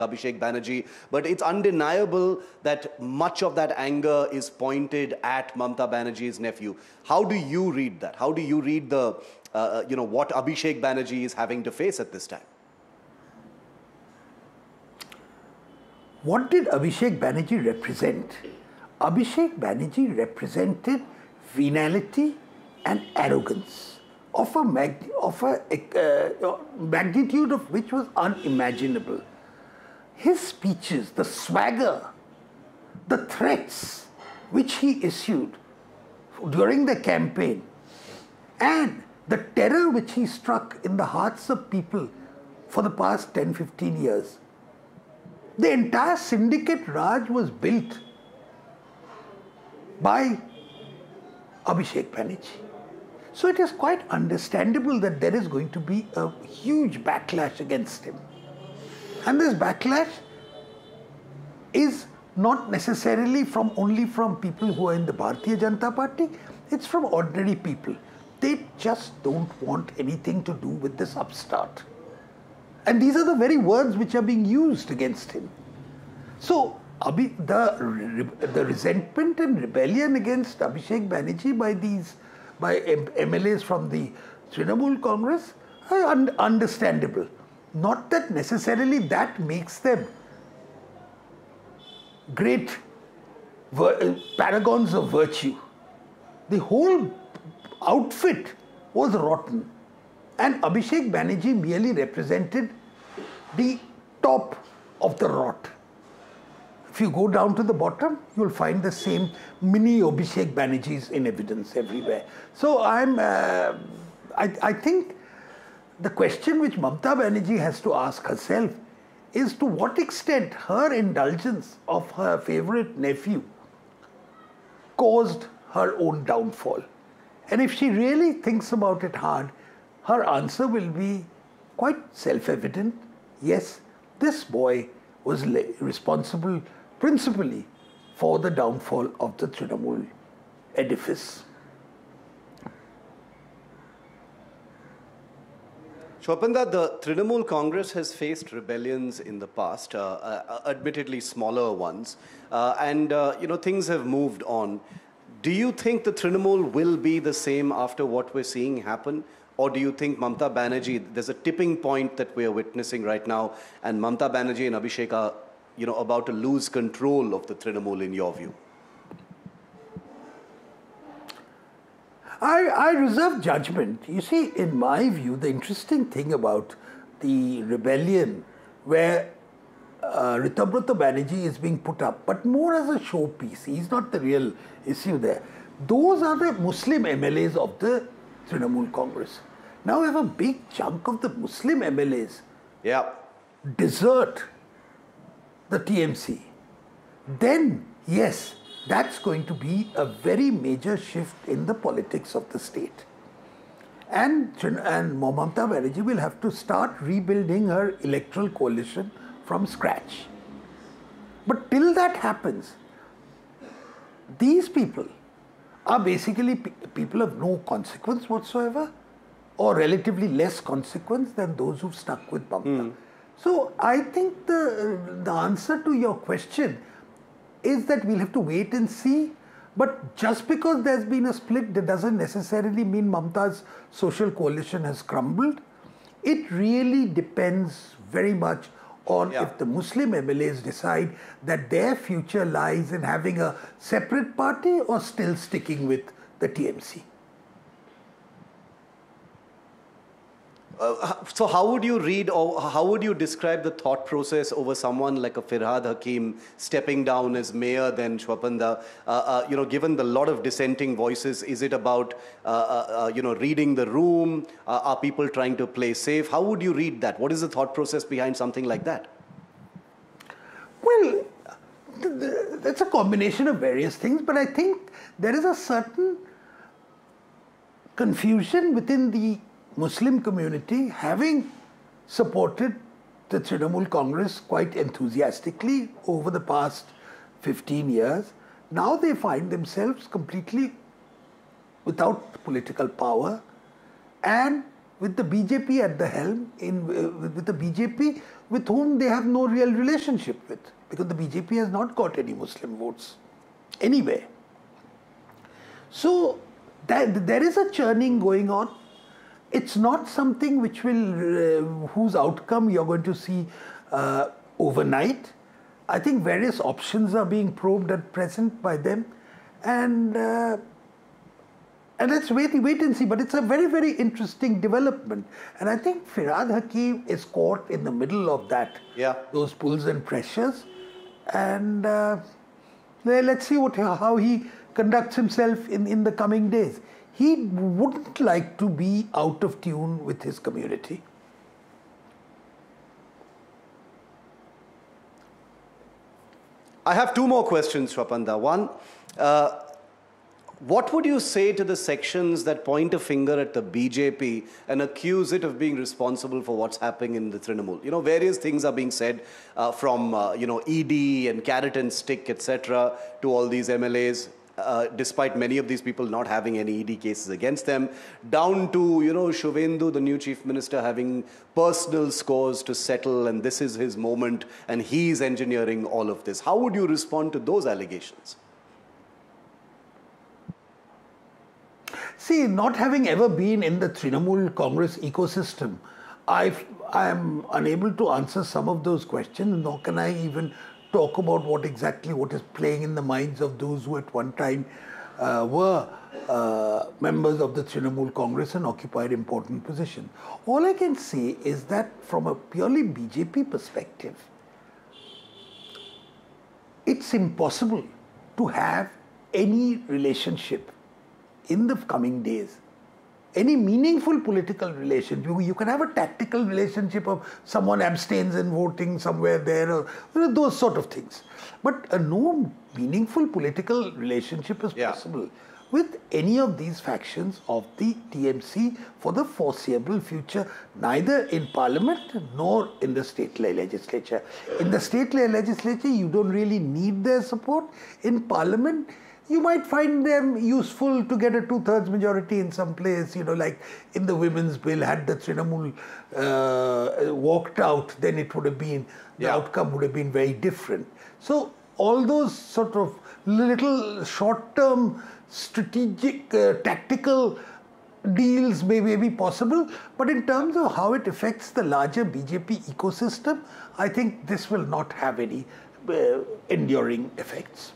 Abhishek Banerjee, but it's undeniable that much of that anger is pointed at Mamta Banerjee's nephew. How do you read that? How do you read the, what Abhishek Banerjee is having to face at this time? What did Abhishek Banerjee represent? Abhishek Banerjee represented venality and arrogance of a magnitude of which was unimaginable. His speeches, the swagger, the threats which he issued during the campaign, and the terror which he struck in the hearts of people for the past 10-15 years. The entire syndicate Raj was built by Abhishek Banerjee. So it is quite understandable that there is going to be a huge backlash against him. And this backlash is not necessarily only from people who are in the Bharatiya Janata Party, it's from ordinary people. They just don't want anything to do with this upstart. And these are the very words which are being used against him. So the resentment and rebellion against Abhishek Banerjee by MLAs from the Trinamool Congress are understandable. Not that necessarily that makes them great paragons of virtue. The whole outfit was rotten, and Abhishek Banerjee merely represented the top of the rot. If you go down to the bottom, you'll find the same mini Abhishek Banerjees in evidence everywhere. So I think the question which Mamta Banerjee has to ask herself is to what extent her indulgence of her favorite nephew caused her own downfall. And if she really thinks about it hard, her answer will be quite self-evident. Yes, this boy was responsible principally for the downfall of the Trinamool edifice. Swapanda, the Trinamool Congress has faced rebellions in the past, admittedly smaller ones, and things have moved on. Do you think the Trinamool will be the same after what we're seeing happen? Or do you think Mamta Banerjee, there's a tipping point that we're witnessing right now, and Mamta Banerjee and Abhishek are about to lose control of the Trinamool in your view? I reserve judgment. You see, in my view, the interesting thing about the rebellion where Ritabrata Banerjee is being put up, but more as a showpiece, he's not the real issue there. Those are the Muslim MLAs of the Trinamool Congress. Now, if a big chunk of the Muslim MLAs desert the TMC, then yes, that's going to be a very major shift in the politics of the state. And Mamta Banerjee will have to start rebuilding her electoral coalition from scratch. But till that happens, these people are basically people of no consequence whatsoever, or relatively less consequence than those who've stuck with Mamta. So I think the answer to your question is that we'll have to wait and see. But just because there's been a split, that doesn't necessarily mean Mamta's social coalition has crumbled. It really depends very much on if the Muslim MLAs decide that their future lies in having a separate party or still sticking with the TMC. So how would you read or how would you describe the thought process over someone like a Firhad Hakim stepping down as mayor then Swapanda? Given the lot of dissenting voices, is it about, reading the room? Are people trying to play safe? How would you read that? What is the thought process behind something like that? Well, that's a combination of various things, but I think there is a certain confusion within the Muslim community, having supported the Trinamool Congress quite enthusiastically over the past 15 years. Now they find themselves completely without political power and with the BJP at the helm, with the BJP with whom they have no real relationship with, because the BJP has not got any Muslim votes anywhere. So there is a churning going on. It's not something which will, whose outcome you're going to see overnight. I think various options are being probed at present by them, and let's wait and see. But it's a very, very interesting development, and I think Firhad Hakim is caught in the middle of that, those pulls and pressures, and let's see how he conducts himself in the coming days. He wouldn't like to be out of tune with his community. I have two more questions, Swapanda. One, what would you say to the sections that point a finger at the BJP and accuse it of being responsible for what's happening in the Trinamool? You know, various things are being said from, ED and carrot and stick, etc., to all these MLAs. Despite many of these people not having any ED cases against them, down to, Shuvendu, the new chief minister, having personal scores to settle, and this is his moment, and he's engineering all of this. How would you respond to those allegations? See, not having ever been in the Trinamool Congress ecosystem, I am unable to answer some of those questions, nor can I even talk about what is playing in the minds of those who at one time were members of the Trinamool Congress and occupied important positions. All I can say is that from a purely BJP perspective, it's impossible to have any relationship in the coming days. Any meaningful political relationship. You can have a tactical relationship of someone abstains in voting somewhere there, or those sort of things. But no meaningful political relationship is possible with any of these factions of the TMC for the foreseeable future, neither in Parliament nor in the state legislature. In the state legislature, you don't really need their support. In Parliament, you might find them useful to get a 2/3 majority in some place, like in the women's bill. Had the Trinamool walked out, then it would have been, the outcome would have been very different. So all those sort of little short-term strategic, tactical deals may be possible, but in terms of how it affects the larger BJP ecosystem, I think this will not have any enduring effects.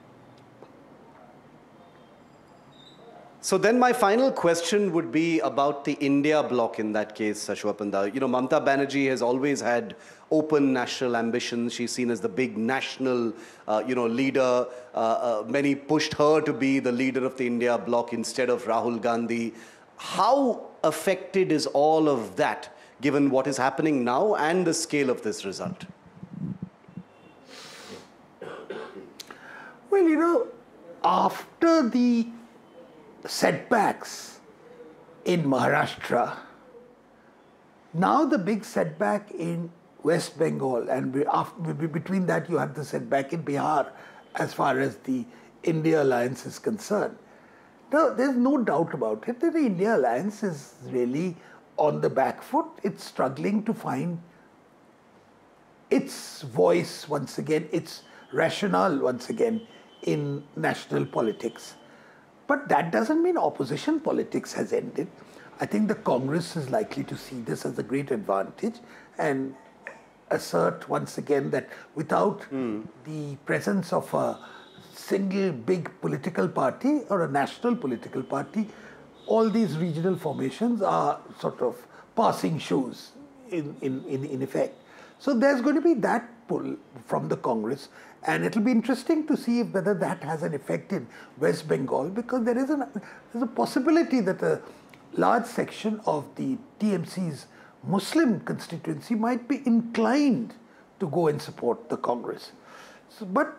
So then my final question would be about the India bloc in that case, Shwapanda. Mamata Banerjee has always had open national ambitions. She's seen as the big national, leader. Many pushed her to be the leader of the India bloc instead of Rahul Gandhi. How affected is all of that, given what is happening now and the scale of this result? Well, after the setbacks in Maharashtra, now the big setback in West Bengal, and between that you have the setback in Bihar as far as the India alliance is concerned. Now, there's no doubt about it that the India alliance is really on the back foot. It's struggling to find its voice once again, its rationale once again in national politics. But that doesn't mean opposition politics has ended. I think the Congress is likely to see this as a great advantage and assert once again that without the presence of a single big political party or a national political party, all these regional formations are sort of passing shows in effect. So there's going to be that pull from the Congress, and it'll be interesting to see whether that has an effect in West Bengal, because there's a possibility that a large section of the TMC's Muslim constituency might be inclined to go and support the Congress. So, but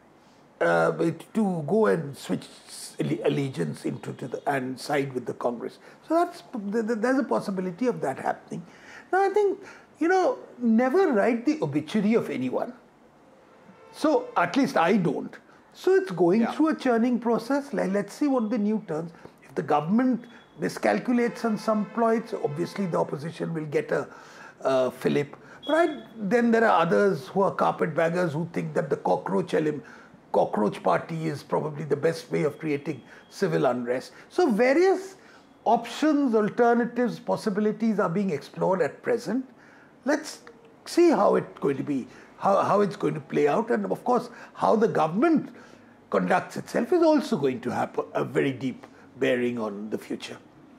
to go and switch allegiance and side with the Congress. So there's a possibility of that happening. Now, I think, never write the obituary of anyone. So at least I don't. So it's going through a churning process. Let's see what the new turns. If the government miscalculates on some ploys, obviously the opposition will get a fillip. Right? Then there are others who are carpetbaggers who think that the cockroach party is probably the best way of creating civil unrest. So various options, alternatives, possibilities are being explored at present. Let's see how it's going to be, how it's going to play out, and of course how the government conducts itself is also going to have a very deep bearing on the future.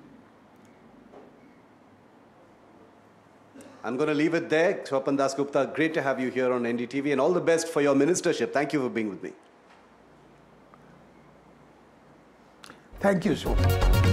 I'm going to leave it there. Swapan Dasgupta, great to have you here on NDTV, and all the best for your ministership. Thank you for being with me. Thank you, Swapan.